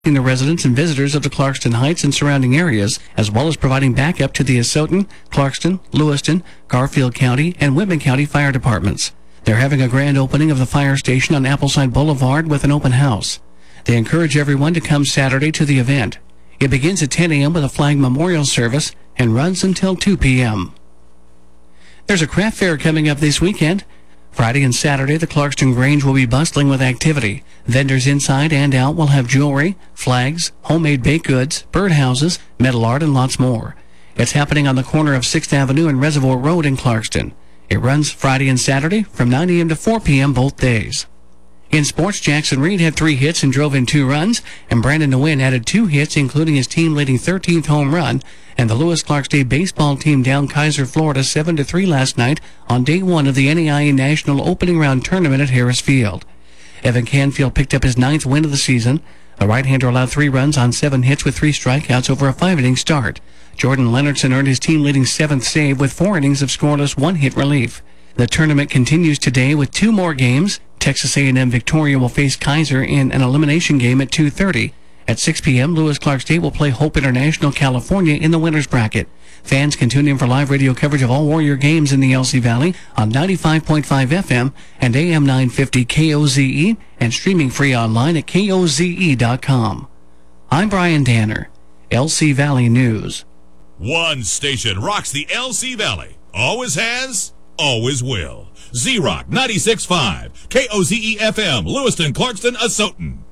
the residents and visitors of the Clarkston Heights and surrounding areas, as well as providing backup to the Asotin, Clarkston, Lewiston, Garfield County, and Whitman County fire departments. They're having a grand opening of the fire station on Appleside Boulevard with an open house. They encourage everyone to come Saturday to the event. It begins at 10 a.m. with a flag memorial service and runs until 2 p.m. There's a craft fair coming up this weekend. Friday and Saturday, the Clarkston Grange will be bustling with activity. Vendors inside and out will have jewelry, flags, homemade baked goods, birdhouses, metal art, and lots more. It's happening on the corner of 6th Avenue and Reservoir Road in Clarkston. It runs Friday and Saturday from 9 a.m. to 4 p.m. both days. In sports, Jackson Reed had 3 hits and drove in 2 runs, and Brandon Nguyen added 2 hits, including his team-leading 13th home run, and the Lewis Clark State baseball team downed Kaiser, Florida 7-3 last night on day 1 of the NAIA National Opening Round Tournament at Harris Field. Evan Canfield picked up his 9th win of the season. The right-hander allowed 3 runs on 7 hits with 3 strikeouts over a 5-inning start. Jordan Leonardson earned his team-leading 7th save with 4 innings of scoreless 1-hit relief. The tournament continues today with 2 more games. Texas A&M Victoria will face Kaiser in an elimination game at 2:30. At 6 p.m., Lewis Clark State will play Hope International California in the winner's bracket. Fans can tune in for live radio coverage of all Warrior games in the LC Valley on 95.5 FM and AM 950 KOZE and streaming free online at KOZE.com. I'm Brian Danner, LC Valley News. One station rocks the LC Valley. Always has, always will. Z-Rock 96.5, KOZE FM, Lewiston, Clarkston, Asotin.